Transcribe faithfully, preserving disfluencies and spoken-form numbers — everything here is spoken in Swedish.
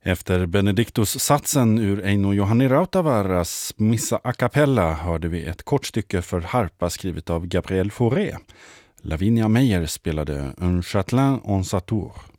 Efter Benedictus-satsen ur Eino Johanni Rautavaara's Missa a cappella hörde vi ett kort stycke för harpa skrivet av Gabriel Fauré. Lavinia Meyer spelade Un Châtelain en Satur.